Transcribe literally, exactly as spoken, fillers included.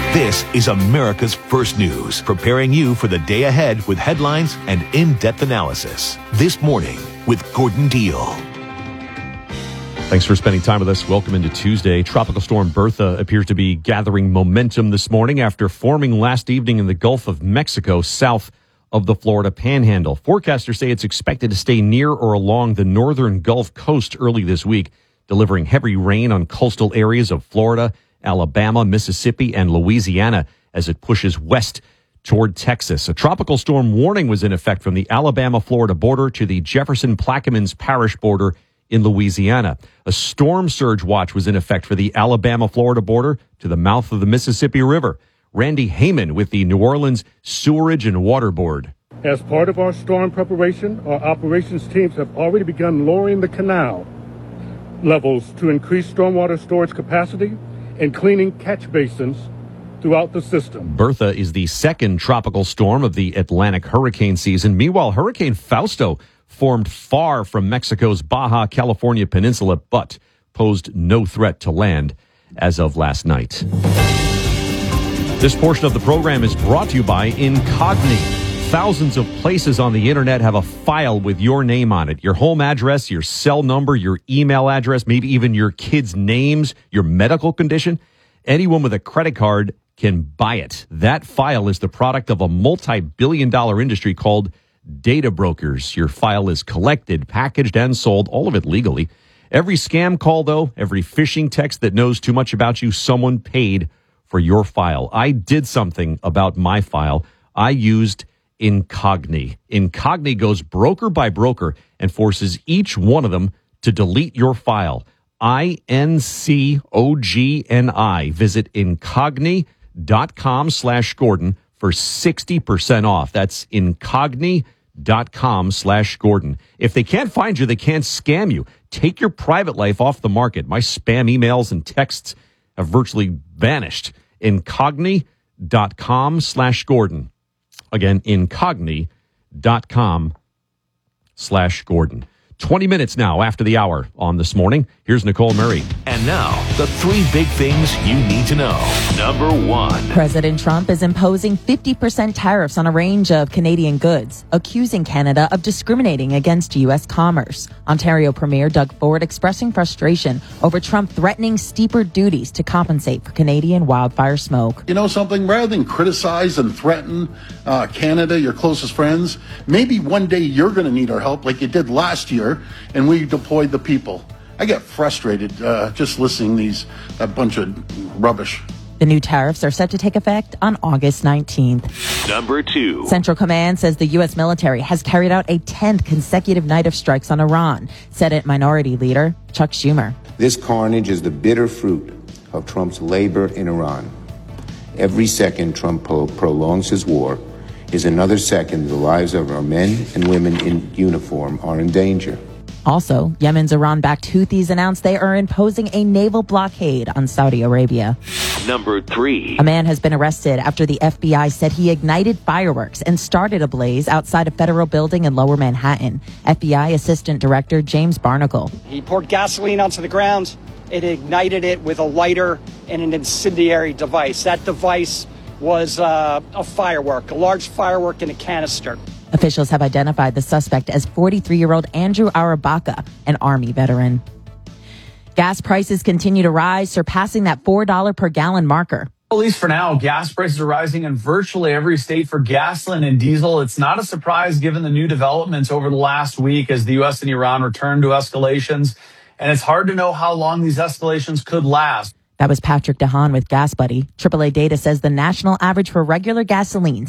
This is America's First News, preparing you for the day ahead with headlines and in-depth analysis. This morning with Gordon Deal. Thanks for spending time with us. Welcome into Tuesday. Tropical storm Bertha appears to be gathering momentum this morning after forming last evening in the Gulf of Mexico, south of the Florida Panhandle. Forecasters say it's expected to stay near or along the northern Gulf Coast early this week, delivering heavy rain on coastal areas of Florida, Alabama, Mississippi, and Louisiana as it pushes west toward Texas. A tropical storm warning was in effect from the Alabama-Florida border to the Jefferson-Plaquemines Parish border in Louisiana. A storm surge watch was in effect for the Alabama-Florida border to the mouth of the Mississippi River. Randy Heyman with the New Orleans Sewerage and Water Board. As part of our storm preparation, our operations teams have already begun lowering the canal levels to increase stormwater storage capacity and cleaning catch basins throughout the system. Bertha is the second tropical storm of the Atlantic hurricane season. Meanwhile, Hurricane Fausto formed far from Mexico's Baja California peninsula, but posed no threat to land as of last night. This portion of the program is brought to you by Incogni. Thousands of places on the internet have a file with your name on it. Your home address, your cell number, your email address, maybe even your kids' names, your medical condition. Anyone with a credit card can buy it. That file is the product of a multi-billion dollar industry called data brokers. Your file is collected, packaged, and sold, all of it legally. Every scam call, though, every phishing text that knows too much about you, someone paid for your file. I did something about my file. I used Incogni. Incogni goes broker by broker and forces each one of them to delete your file. I N C O G N I. Visit incogni.com slash Gordon for sixty percent off. That's incogni.com slash Gordon. If they can't find you, they can't scam you. Take your private life off the market. My spam emails and texts have virtually vanished. Incogni.com slash Gordon. Again, incogni.com slash Gordon. twenty minutes now after the hour on This Morning. Here's Nicole Murray. And now, the three big things you need to know. Number one. President Trump is imposing fifty percent tariffs on a range of Canadian goods, accusing Canada of discriminating against U S commerce. Ontario Premier Doug Ford expressing frustration over Trump threatening steeper duties to compensate for Canadian wildfire smoke. You know something? Rather than criticize and threaten uh, Canada, your closest friends, maybe one day you're going to need our help like you did last year, and we deployed the people. I get frustrated uh, just listening to these that bunch of rubbish. The new tariffs are set to take effect on August nineteenth. Number two. Central Command says the U S military has carried out a tenth consecutive night of strikes on Iran. Senate Minority Leader Chuck Schumer. This carnage is the bitter fruit of Trump's labor in Iran. Every second Trump pro- prolongs his war is another second the lives of our men and women in uniform are in danger. Also, Yemen's Iran-backed Houthis announced they are imposing a naval blockade on Saudi Arabia. Number three. A man has been arrested after the F B I said he ignited fireworks and started a blaze outside a federal building in Lower Manhattan. F B I Assistant Director James Barnacle. He poured gasoline onto the ground and ignited it with a lighter and an incendiary device. That device was uh, a firework, a large firework in a canister. Officials have identified the suspect as forty-three-year-old Andrew Arabaka, an Army veteran. Gas prices continue to rise, surpassing that four dollars per gallon marker. At least for now, gas prices are rising in virtually every state for gasoline and diesel. It's not a surprise given the new developments over the last week as the U S and Iran return to escalations. And it's hard to know how long these escalations could last. That was Patrick DeHaan with Gas Buddy. triple A data says the national average for regular gasoline